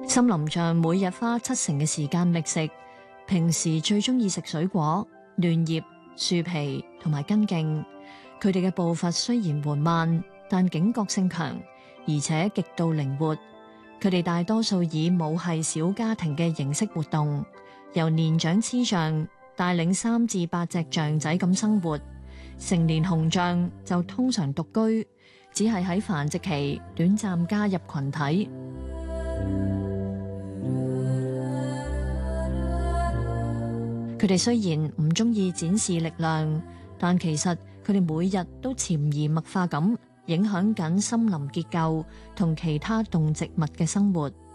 森林象每日花70%嘅時間覓食，平時最中意食水果、嫩葉、樹皮同埋根莖。佢哋嘅步伐雖然緩慢，但警覺性強，而且極度靈活。佢哋大多數以母系小家庭嘅形式活動，由年長雌象帶領3至8隻象仔咁生活。成年雄象就通常獨居，只係喺繁殖期短暫加入群體。佢哋雖然唔中意展示力量，但其實佢哋每日都潛移默化咁影響緊森林結構同其他動植物嘅生活。